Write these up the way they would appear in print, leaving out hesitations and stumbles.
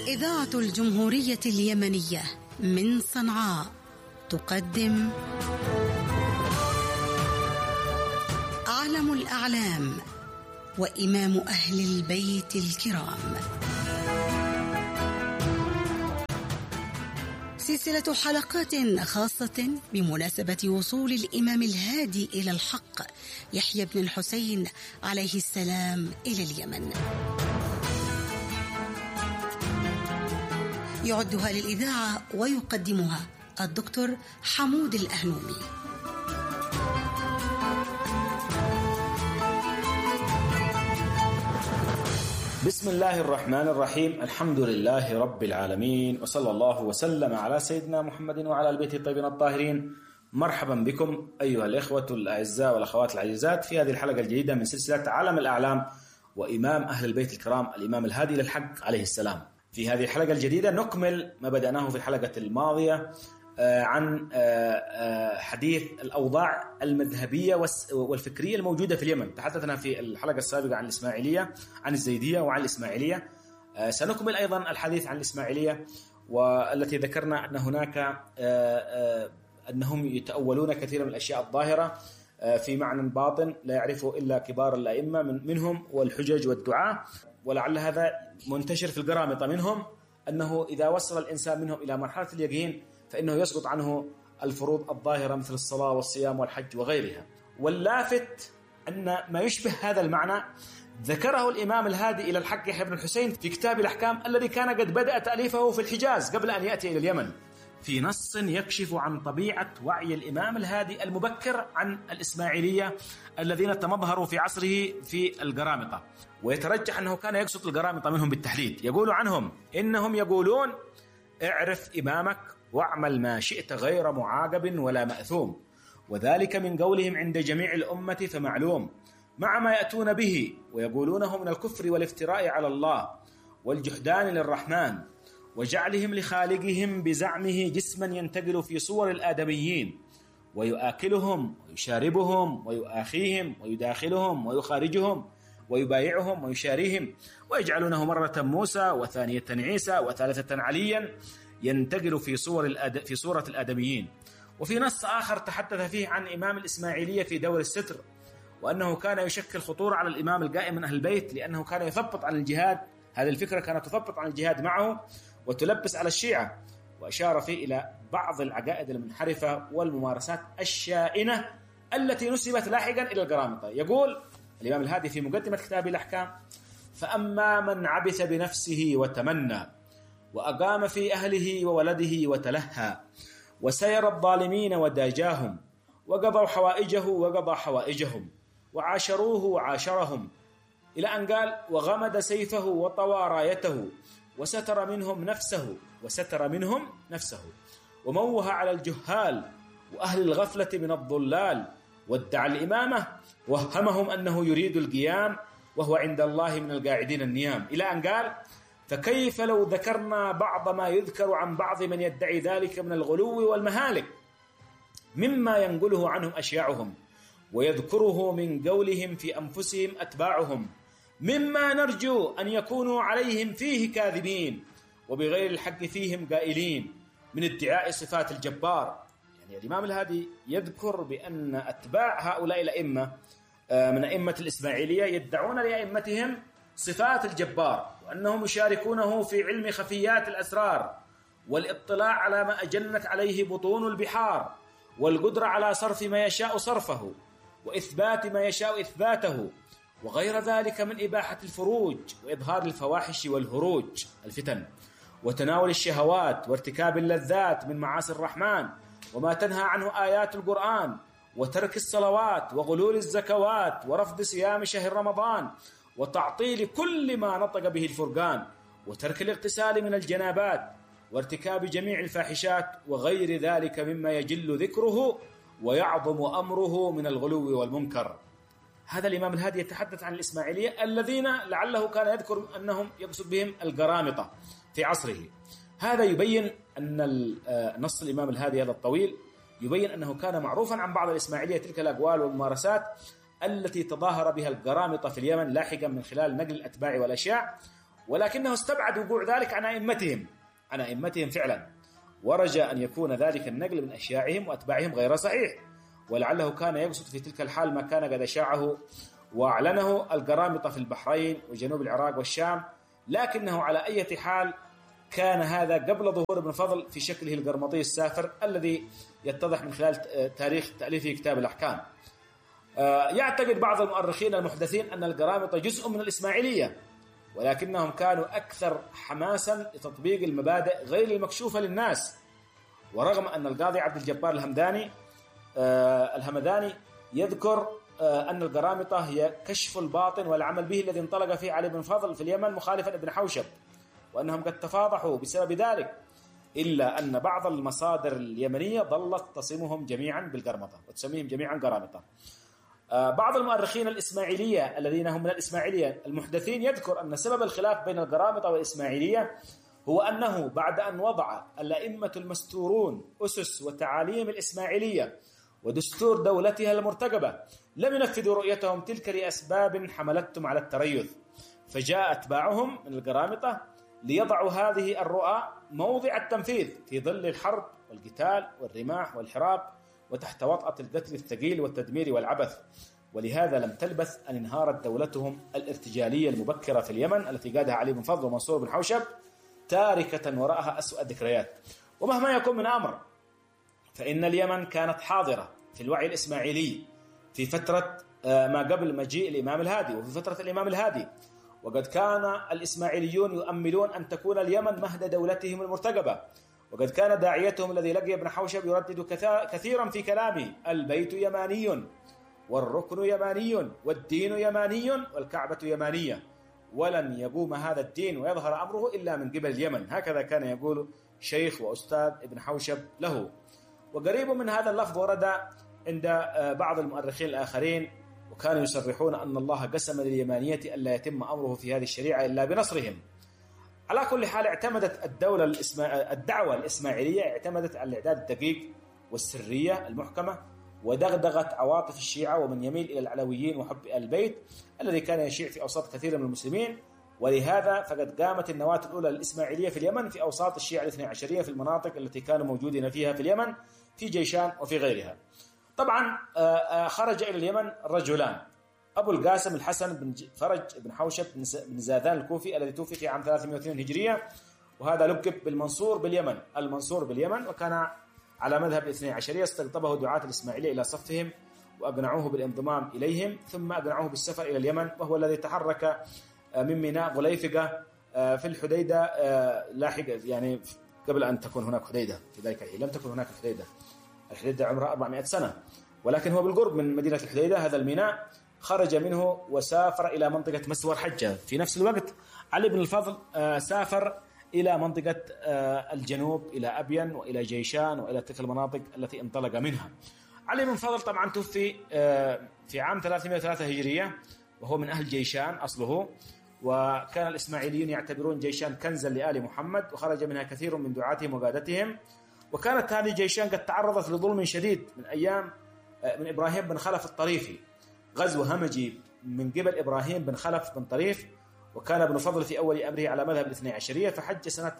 الإذاعة الجمهورية اليمنية من صنعاء تقدم أعلم الأعلام وإمام أهل البيت الكرام، سلسلة حلقات خاصة بمناسبة وصول الإمام الهادي إلى الحق يحيى بن الحسين عليه السلام إلى اليمن. يعدها للإذاعة ويقدمها الدكتور حمود الأهنومي. بسم الله الرحمن الرحيم، الحمد لله رب العالمين، وصلى الله وسلم على سيدنا محمد وعلى البيت الطيبين الطاهرين. مرحبا بكم أيها الإخوة الأعزاء والأخوات العزيزات في هذه الحلقة الجديدة من سلسلة عالم الأعلام وإمام أهل البيت الكرام الإمام الهادي للحق عليه السلام. في هذه الحلقة الجديدة نكمل ما بدأناه في الحلقة الماضية عن حديث الأوضاع المذهبية والفكرية الموجودة في اليمن. تحدثنا في الحلقة السابقة عن الإسماعيلية، عن الزيدية وعن الإسماعيلية. سنكمل أيضا الحديث عن الإسماعيلية، والتي ذكرنا أن هناك أنهم يتأولون كثيرا من الأشياء الظاهرة في معنى باطن لا يعرفه إلا كبار الأئمة منهم والحجج والدعاء، ولعل هذا منتشر في القرامطة منهم، أنه إذا وصل الإنسان منهم إلى مرحلة اليقين فإنه يسقط عنه الفروض الظاهرة مثل الصلاة والصيام والحج وغيرها. واللافت أن ما يشبه هذا المعنى ذكره الإمام الهادي إلى الحق يحيى بن الحسين في كتاب الأحكام الذي كان قد بدأ تأليفه في الحجاز قبل أن يأتي إلى اليمن، في نص يكشف عن طبيعة وعي الإمام الهادي المبكر عن الإسماعيلية الذين تمظهروا في عصره في القرامطة. ويترجح أنه كان يقصد القرامطة منهم بالتحديد. يقول عنهم إنهم يقولون: اعرف إمامك واعمل ما شئت غير معاقب ولا مأثوم، وذلك من قولهم عند جميع الأمة فمعلوم، مع ما يأتون به ويقولونه من الكفر والافتراء على الله والجحدان للرحمن، وجعلهم لخالقهم بزعمه جسما ينتقل في صور الآدميين، ويؤكلهم ويشاربهم ويؤاخيهم ويداخلهم ويخارجهم ويبايعهم ويشاريهم، ويجعلونه مرة موسى وثانية عيسى وثالثة عليا، ينتقل في صورة الآدميين. وفي نص آخر تحدث فيه عن إمام الإسماعيلية في دور الستر، وأنه كان يشكل خطورة على الإمام القائم من أهل البيت، لأنه كان يثبط عن الجهاد. هذه الفكرة كانت تثبط عن الجهاد معه وتلبس على الشيعة. وأشار فيه إلى بعض العقائد المنحرفة والممارسات الشائنة التي نسبت لاحقا إلى القرامطة. يقول الإمام الهادي في مقدمة كتاب الأحكام: فأما من عبث بنفسه وتمنى وأقام في أهله وولده وتلهى وسير الظالمين وداجاهم وقضوا حوائجه وقضى حوائجهم وعاشروه وعاشرهم، إلى أن قال: وغمد سيفه وطوى رايته وستر منهم نفسه وموه على الجهال وأهل الغفلة من الضلال، وادعى الإمامة وهمهم أنه يريد القيام وهو عند الله من القاعدين النيام، إلى أن قال: فكيف لو ذكرنا بعض ما يذكر عن بعض من يدعي ذلك من الغلو والمهالك مما ينقله عنهم أشياعهم ويذكره من قولهم في أنفسهم أتباعهم، مما نرجو أن يكونوا عليهم فيه كاذبين وبغير الحق فيهم قائلين من ادعاء صفات الجبار. يعني الإمام الهادي يذكر بأن أتباع هؤلاء الأئمة من أئمة الإسماعيلية يدعون لأئمتهم صفات الجبار، وأنهم يشاركونه في علم خفيات الأسرار والاطلاع على ما أجنت عليه بطون البحار، والقدرة على صرف ما يشاء صرفه وإثبات ما يشاء إثباته، وغير ذلك من إباحة الفروج وإظهار الفواحش والهروج الفتن وتناول الشهوات وارتكاب اللذات من معاصي الرحمن وما تنهى عنه آيات القرآن، وترك الصلوات وغلول الزكوات ورفض صيام شهر رمضان وتعطيل كل ما نطق به الفرقان، وترك الاغتسال من الجنابات وارتكاب جميع الفاحشات وغير ذلك مما يجل ذكره ويعظم أمره من الغلو والمنكر. هذا الإمام الهادي يتحدث عن الإسماعيلية الذين لعله كان يذكر أنهم يقصد بهم القرامطة في عصره. هذا يبين أن نص الإمام الهادي هذا الطويل يبين أنه كان معروفا عن بعض الإسماعيلية تلك الأقوال والممارسات التي تظاهر بها القرامطة في اليمن لاحقا من خلال نقل الأتباع والأشياع، ولكنه استبعد وقوع ذلك عن أئمتهم فعلا، ورجى أن يكون ذلك النقل من أشياعهم وأتباعهم غير صحيح، ولعله كان يقصد في تلك الحال ما كان قد أشاعه وأعلنه القرامطة في البحرين وجنوب العراق والشام، لكنه على أي حال كان هذا قبل ظهور ابن فضل في شكله القرمطي السافر الذي يتضح من خلال تاريخ تأليفه كتاب الأحكام. يعتقد بعض المؤرخين المحدثين أن القرامطة جزء من الإسماعيلية، ولكنهم كانوا أكثر حماسا لتطبيق المبادئ غير المكشوفة للناس. ورغم أن القاضي عبد الجبار الهمداني يذكر أن القرامطة هي كشف الباطن والعمل به الذي انطلق فيه علي بن فضل في اليمن مخالفا ابن حوشب، وأنهم قد تفاضحوا بسبب ذلك، إلا أن بعض المصادر اليمنية ظلت تصمهم جميعا بالقرمطة وتسميهم جميعا قرامطة. بعض المؤرخين الإسماعيلية الذين هم من الإسماعيلية المحدثين يذكر أن سبب الخلاف بين القرامطة والإسماعيلية هو أنه بعد أن وضع الأئمة المستورون أسس وتعاليم الإسماعيلية ودستور دولتها المرتقبة لم ينفذوا رؤيتهم تلك لأسباب حملتهم على التريث، فجاء أتباعهم من القرامطة ليضعوا هذه الرؤى موضع التنفيذ في ظل الحرب والقتال والرماح والحراب وتحت وطأة القتل الثقيل والتدمير والعبث. ولهذا لم تلبث أن انهارت دولتهم الارتجالية المبكرة في اليمن التي قادها علي بن فضل ومنصور بن حوشب، تاركة وراءها أسوأ الذكريات. ومهما يكون من أمر فإن اليمن كانت حاضرة في الوعي الإسماعيلي في فترة ما قبل مجيء الإمام الهادي وفي فترة الإمام الهادي، وقد كان الإسماعيليون يؤملون أن تكون اليمن مهد دولتهم المرتقبة، وقد كان داعيتهم الذي لقي ابن حوشب يردد كثيرا في كلامه: البيت يماني والركن يماني والدين يماني والكعبة يمانية، ولن يقوم هذا الدين ويظهر أمره إلا من قبل اليمن. هكذا كان يقول شيخ وأستاذ ابن حوشب له. وقريب من هذا اللفظ ورد عند بعض المؤرخين الآخرين، وكانوا يصرحون أن الله قسم لليمانية ألا يتم أمره في هذه الشريعة إلا بنصرهم. على كل حال اعتمدت الدعوة الإسماعيلية اعتمدت على الإعداد الدقيق والسرية المحكمة، ودغدغت عواطف الشيعة ومن يميل إلى العلويين وحب البيت الذي كان يشيع في أوساط كثير من المسلمين. ولهذا فقد قامت النواة الأولى للإسماعيلية في اليمن في أوساط الشيعة الاثني عشرية في المناطق التي كانوا موجودين فيها في اليمن في جيشان وفي غيرها. طبعا خرج إلى اليمن رجلان: أبو القاسم الحسن بن فرج بن حوشب بن زاذان الكوفي الذي توفي في عام 302 هجرية، وهذا لقب بالمنصور باليمن، المنصور باليمن، وكان على مذهب الاثني عشرية. استقطبه دعاة الإسماعيلية إلى صفهم وأقنعوه بالانضمام إليهم، ثم أقنعوه بالسفر إلى اليمن، وهو الذي تحرك من ميناء غليفقة في الحديدة لاحقا، يعني قبل أن تكون هناك حديدة في ذلك الحين، لم تكن هناك الحديدة عمرها 400 سنة، ولكن هو بالقرب من مدينة الحديدة هذا الميناء. خرج منه وسافر إلى منطقة مسور حجة. في نفس الوقت علي بن الفضل سافر إلى منطقة الجنوب، إلى أبين وإلى جيشان وإلى تلك المناطق التي انطلق منها. علي بن الفضل طبعا توفي في عام 303 هجرية، وهو من أهل جيشان أصله، وكان الإسماعيليون يعتبرون جيشان كنزا لآل محمد، وخرج منها كثير من دعاتهم وقادتهم. وكانت هذه جيشان قد تعرضت لظلم شديد من أيام من إبراهيم بن خلف الطريفي، غزو همجي من قبل إبراهيم بن خلف بن طريف. وكان ابن فضل في أول أمره على مذهب الاثني عشرية، فحج سنة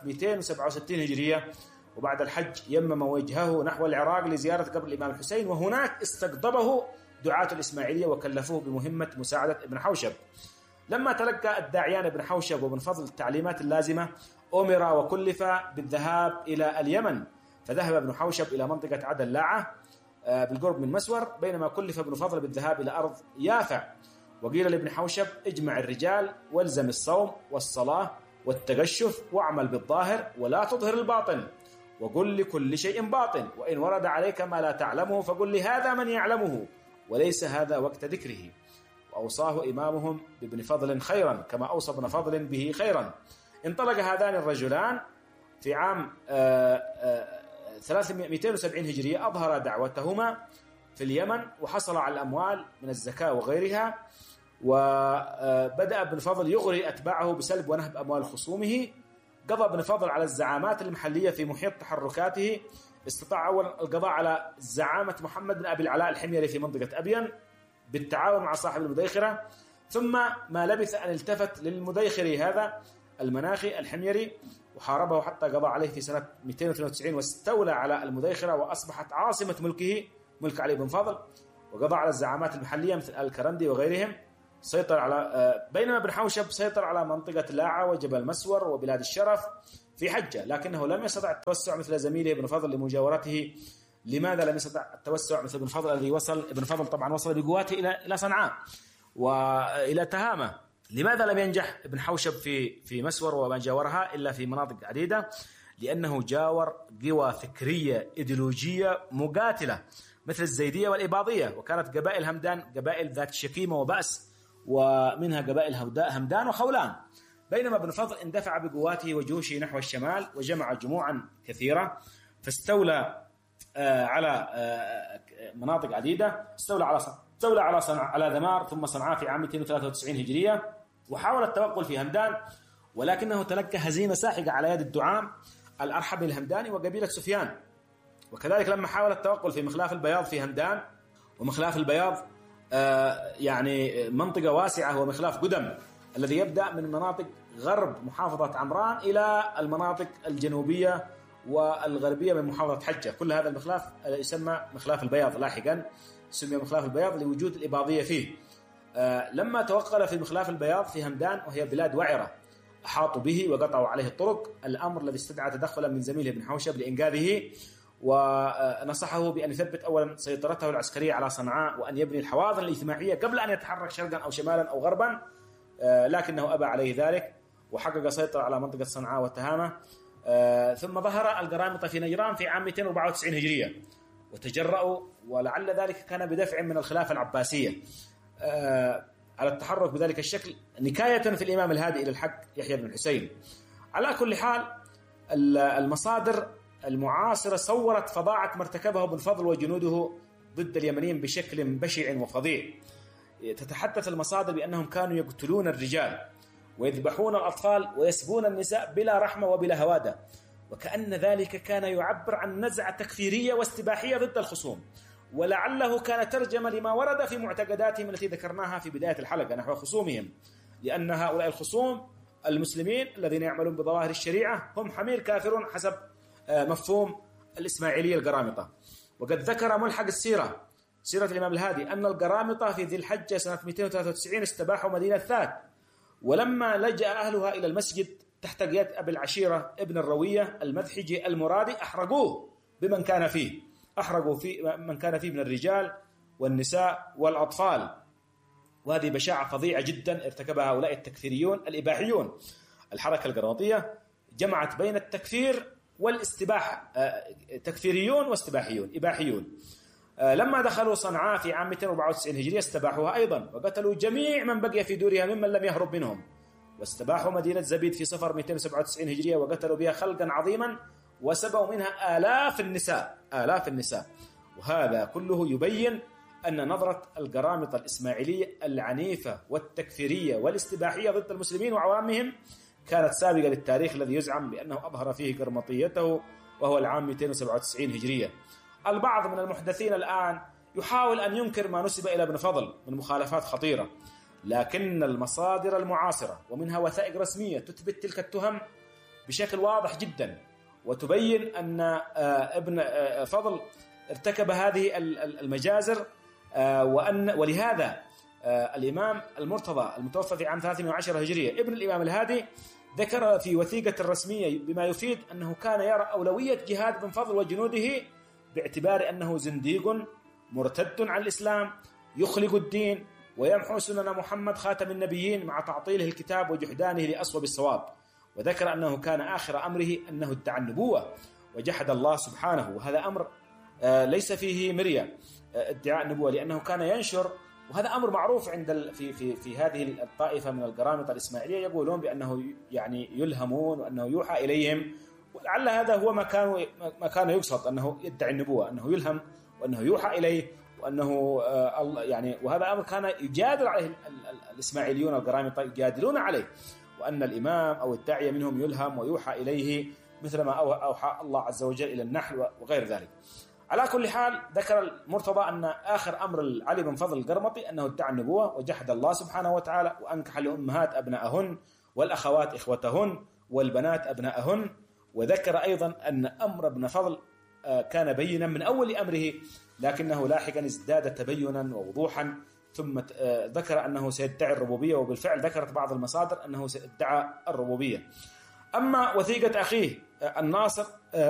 267 هجرية، وبعد الحج يمم وجهه نحو العراق لزيارة قبر الإمام الحسين، وهناك استقطبه دعاة الإسماعيلية وكلفوه بمهمة مساعدة ابن حوشب. لما تلقى الداعيان ابن حوشب وابن فضل التعليمات اللازمة أمر وكلف بالذهاب إلى اليمن، فذهب ابن حوشب إلى منطقة عدن لاعة بالقرب من مسور، بينما كلف ابن فضل بالذهاب إلى أرض يافع. وقيل لابن حوشب: اجمع الرجال والزم الصوم والصلاة والتقشف واعمل بالظاهر ولا تظهر الباطن، وقل لكل شيء باطن، وإن ورد عليك ما لا تعلمه فقل لهذا من يعلمه وليس هذا وقت ذكره. وأوصاه إمامهم بابن فضل خيرا كما أوصى ابن فضل به خيرا. انطلق هذان الرجلان في عام 270 هجرية، أظهر دعوتهما في اليمن وحصل على الأموال من الزكاة وغيرها، وبدأ ابن فضل يغري أتباعه بسلب ونهب أموال خصومه. قضى ابن فضل على الزعامات المحلية في محيط تحركاته. استطاع أولا القضاء على زعامة محمد بن أبي العلاء الحميري في منطقة أبين بالتعاون مع صاحب المديخرة، ثم ما لبث أن التفت للمديخري هذا المناخي الحميري، وحاربه حتى قضى عليه في سنة 292 واستولى على المديخرة وأصبحت عاصمة ملكه ملك علي بن فضل، وقضى على الزعامات المحلية مثل الكرندي وغيرهم. سيطر على بينما ابن حوشب سيطر على منطقة لاعة وجبل مسور وبلاد الشرف في حجة، لكنه لم يستطع التوسع مثل زميله ابن فضل لمجاورته. لماذا لم يستطع التوسع مثل ابن فضل الذي وصل؟ ابن فضل طبعا وصل بقواته إلى صنعاء وإلى تهامة. لماذا لم ينجح ابن حوشب في مسور وما جاورها إلا في مناطق عديدة؟ لأنه جاور قوى فكرية إيديولوجية مقاتلة مثل الزيدية والإباضية، وكانت قبائل همدان قبائل ذات شكيمة وبأس، ومنها قبائل همدان وخولان. بينما ابن فضل اندفع بقواته وجيوشه نحو الشمال وجمع جموعا كثيرة، فاستولى على مناطق عديدة. استولى على ذمار ثم صنعاء في عام 293 هجرية، وحاول التوغل في همدان، ولكنه تلقى هزيمة ساحقة على يد الدعام الأرحبي الهمداني وقبيلة سفيان. وكذلك لما حاول التوغل في مخلاف البياض في همدان، ومخلاف البياض يعني منطقة واسعة هو مخلاف قدم الذي يبدأ من مناطق غرب محافظة عمران إلى المناطق الجنوبية والغربية من محافظة حجة. كل هذا المخلاف يسمى مخلاف البياض، لاحقا سمي مخلاف البياض لوجود الإباضية فيه. لما توغل في مخلاف البياض في همدان وهي بلاد وعرة أحاطوا به وقطعوا عليه الطرق، الأمر الذي استدعى تدخلا من زميله ابن حوشب لإنقاذه، ونصحه بأن يثبت أولا سيطرته العسكرية على صنعاء وأن يبني الحواضن الاجتماعية قبل أن يتحرك شرقا أو شمالا أو غربا، لكنه أبى عليه ذلك وحقق سيطرة على منطقة صنعاء والتهامة. ثم ظهر القرامطة في نجران في عام 294 هجرية وتجرأوا، ولعل ذلك كان بدفع من الخلافة العباسية على التحرك بذلك الشكل نكاية في الإمام الهادي إلى الحق يحيى بن الحسين. على كل حال المصادر المعاصرة صورت فظاعة ما ارتكبه ابن فضل وجنوده ضد اليمنيين بشكل بشع وفظيع. تتحدث المصادر بأنهم كانوا يقتلون الرجال ويذبحون الأطفال ويسبون النساء بلا رحمة وبلا هوادة، وكأن ذلك كان يعبر عن نزعة تكفيرية واستباحية ضد الخصوم، ولعله كان ترجمة لما ورد في معتقداتهم التي ذكرناها في بداية الحلقة نحو خصومهم، لأن هؤلاء الخصوم المسلمين الذين يعملون بظواهر الشريعة هم حمير كافرون حسب مفهوم الإسماعيلية القرامطة. وقد ذكر ملحق السيرة الإمام الهادي أن القرامطة في ذي الحجة سنة 293 استباحوا مدينة ثات، ولما لجأ أهلها إلى المسجد تحت قيادة أبي العشيرة ابن الروية المذحجي المرادي أحرقوه بمن كان فيه، أحرقوا من كان فيه من الرجال والنساء والأطفال. وهذه بشاعة فظيعة جدا ارتكبها هؤلاء التكفيريون الإباحيون. الحركة القرامطية جمعت بين التكفير والاستباحة، تكفيريون واستباحيون إباحيون. لما دخلوا صنعاء في عام 294 هجرية استباحوها أيضا وقتلوا جميع من بقي في دورها ممن لم يهرب منهم، واستباحوا مدينة زبيد في صفر 297 هجرية وقتلوا بها خلقا عظيما وسبوا منها آلاف النساء. وهذا كله يبين أن نظرة القرامطة الإسماعيلية العنيفة والتكفيرية والاستباحية ضد المسلمين وعوامهم كانت سابقة للتاريخ الذي يزعم بأنه أظهر فيه قرمطيته، وهو العام 297 هجرية. البعض من المحدثين الآن يحاول أن ينكر ما نسب إلى ابن فضل من مخالفات خطيرة، لكن المصادر المعاصرة ومنها وثائق رسمية تثبت تلك التهم بشكل واضح جدا، وتبين أن ابن فضل ارتكب هذه المجازر، ولهذا الإمام المرتضى المتوفى في عام 310 هجرية ابن الإمام الهادي ذكر في وثيقة رسمية بما يفيد أنه كان يرى أولوية جهاد ابن فضل وجنوده باعتبار أنه زنديق مرتد عن الإسلام يخلق الدين ويمحو سنن محمد خاتم النبيين مع تعطيله الكتاب وجحدانه لأصوب الصواب. وذكر أنه كان آخر أمره أنه ادعى النبوة وجحد الله سبحانه، وهذا أمر ليس فيه مرية ادعاء النبوة، لأنه كان ينشر، وهذا أمر معروف عند في هذه الطائفة من القرامطة الإسماعيلية، يقولون بأنه يعني يلهمون وأنه يوحى إليهم، ولعل هذا هو ما كان يقصد، أنه يدعي النبوة، أنه يلهم وأنه يوحى إليه، وأنه يعني وهذا أمر كان يجادل عليه الإسماعيليون القرامطة يجادلون عليه، وأن الإمام أو الداعية منهم يلهم ويوحى إليه مثل ما أوحى الله عز وجل إلى النحل وغير ذلك. على كل حال ذكر المرتضى أن آخر أمر علي بن فضل القرمطي أنه ادعى النبوة وجحد الله سبحانه وتعالى وأنكح لأمهات أبنائهن والأخوات إخوتهن والبنات أبناءهن. وذكر أيضا أن أمر ابن فضل كان بينا من أول أمره، لكنه لاحقا ازداد تبينا ووضوحا، ثم ذكر أنه سيدعي الربوبية، وبالفعل ذكرت بعض المصادر أنه سيدعى الربوبية. أما وثيقة أخيه الناصر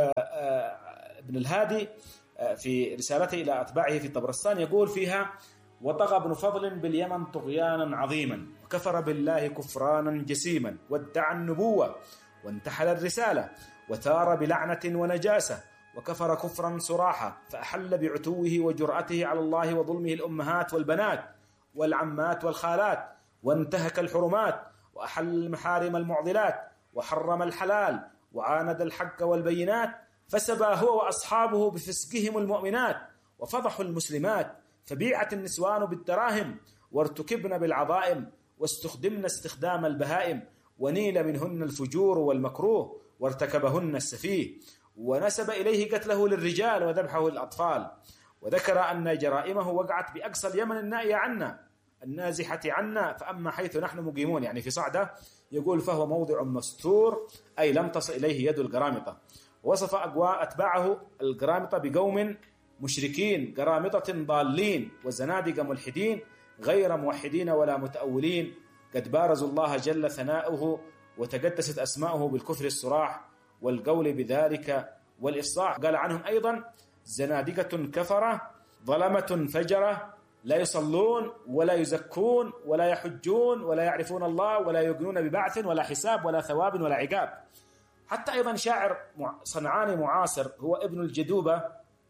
بن الهادي في رسالته إلى أتباعه في طبرستان يقول فيها: وطغى ابن فضل باليمن طغيانا عظيما، وكفر بالله كفرانا جسيما، وادعى النبوة وانتحل الرسالة، وثار بلعنة ونجاسة، وكفر كفرا صراحا، فأحل بعتوه وجرأته على الله وظلمه الأمهات والبنات والعمات والخالات، وانتهك الحرمات، وأحل المحارم المعضلات، وحرم الحلال، وعاند الحق والبينات، فسبى هو وأصحابه بفسقهم المؤمنات، وفضحوا المسلمات، فبيعت النسوان بالدراهم، وارتكبن بالعظائم، واستخدمن استخدام البهائم، ونيل منهن الفجور والمكروه، وارتكبهن السفيه، ونسب إليه قتله للرجال وذبحه للأطفال. وذكر أن جرائمه وقعت بأقصى اليمن النائية عنا النازحة عنا، فأما حيث نحن مقيمون يعني في صعدة يقول فهو موضع مستور، أي لم تصل إليه يد القرامطة. وصف أتباعه القرامطة بقوم مشركين قرامطة ضالين وزنادق ملحدين غير موحدين ولا متأولين، قد بارزوا الله جل ثناؤه وتقدست أسماؤه بالكفر الصراح والقول بذلك والإفصاح. قال عنهم أيضا: زنادقة كفرة ظلمة فجرة، لا يصلون ولا يزكون ولا يحجون ولا يعرفون الله ولا يؤمنون ببعث ولا حساب ولا ثواب ولا عقاب. حتى أيضا شاعر صنعاني معاصر هو ابن الجدوبة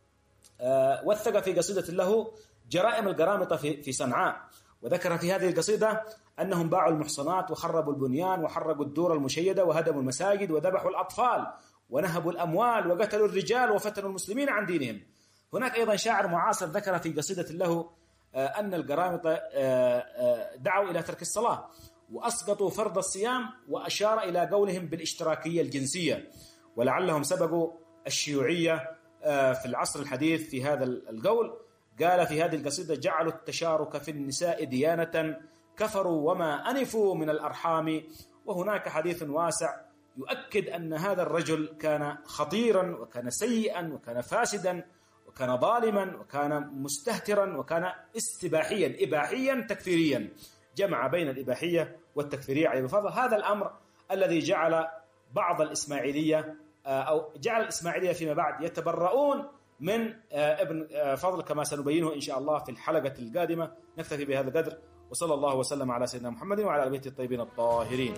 وثق في قصيدة له جرائم القرامطة في صنعاء، وذكر في هذه القصيدة أنهم باعوا المحصنات وخربوا البنيان وحرقوا الدور المشيدة وهدموا المساجد وذبحوا الأطفال ونهبوا الأموال وقتلوا الرجال وفتنوا المسلمين عن دينهم. هناك أيضا شاعر معاصر ذكر في قصيدة له أن القرامطة دعوا إلى ترك الصلاة وأسقطوا فرض الصيام، وأشار إلى قولهم بالاشتراكية الجنسية، ولعلهم سبقوا الشيوعية في العصر الحديث في هذا القول. قال في هذه القصيدة: جعلوا التشارك في النساء ديانة، كفروا وما أنفوا من الأرحام. وهناك حديث واسع يؤكد أن هذا الرجل كان خطيرا وكان سيئا وكان فاسدا وكان ظالما وكان مستهترا وكان إباحيا تكفيريا، جمع بين الإباحية والتكفيرية عليه بفضل. هذا الأمر الذي جعل بعض الإسماعيلية أو جعل الإسماعيلية فيما بعد يتبرؤون من ابن فضل، كما سنبينه إن شاء الله في الحلقة القادمة. نكتفي بهذا القدر، وصلى الله وسلم على سيدنا محمد وعلى آل بيته الطيبين الطاهرين.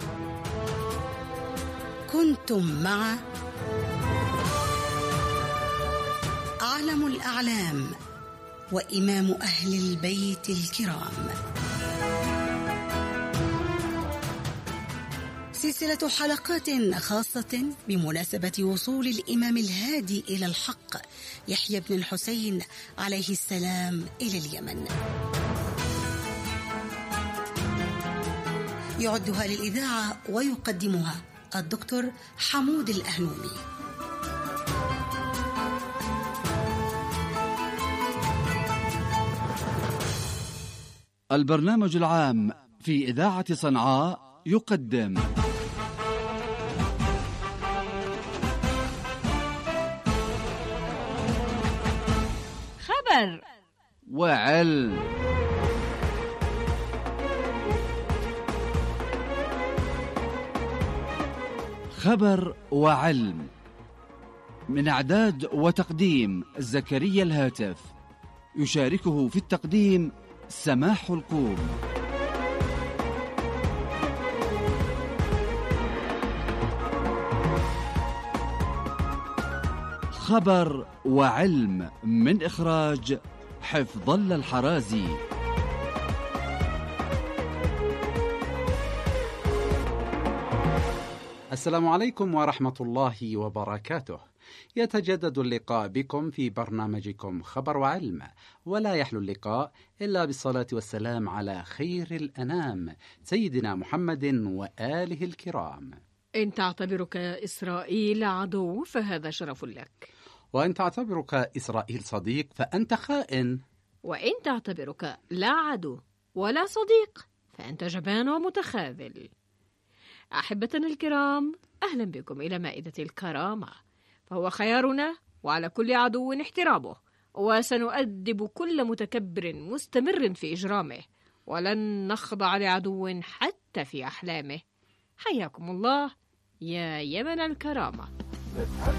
كنتم مع أعلم الأعلام وإمام أهل البيت الكرام، سلسلة حلقات خاصة بمناسبة وصول الإمام الهادي إلى الحق يحيى بن الحسين عليه السلام إلى اليمن. يعدها للإذاعة ويقدمها الدكتور حمود الأهنومي. البرنامج العام في إذاعة صنعاء يقدم خبر وعلم. خبر وعلم، من إعداد وتقديم زكريا الهاتف، يشاركه في التقديم سماح القوم. خبر وعلم من إخراج حفظ الله الحرازي. السلام عليكم ورحمة الله وبركاته. يتجدد اللقاء بكم في برنامجكم خبر وعلم، ولا يحلو اللقاء إلا بالصلاة والسلام على خير الأنام سيدنا محمد وآله الكرام. إن تعتبرك إسرائيل عدو فهذا شرف لك، وإن تعتبرك إسرائيل صديق فأنت خائن، وإن تعتبرك لا عدو ولا صديق فأنت جبان ومتخاذل. أحبتنا الكرام، أهلا بكم إلى مائدة الكرامة، فهو خيارنا وعلى كل عدو احترامه، وسنؤدب كل متكبر مستمر في إجرامه، ولن نخضع لعدو حتى في أحلامه. حياكم الله يا يمن الكرامة.